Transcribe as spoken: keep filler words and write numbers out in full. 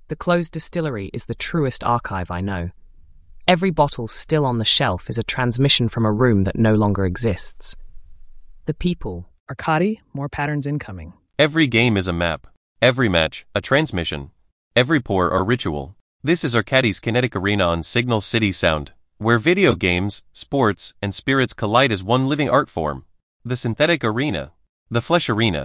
The closed distillery is the truest archive I know. Every bottle still on the shelf is a transmission from a room that no longer exists. The people. Arkady, more patterns incoming. Every game is a map. Every match, a transmission. Every pour, a ritual. This is Arkady's Kinetic Arena on Signal City Sound, where video games, sports, and spirits collide as one living art form. The Synthetic Arena. The Flesh Arena.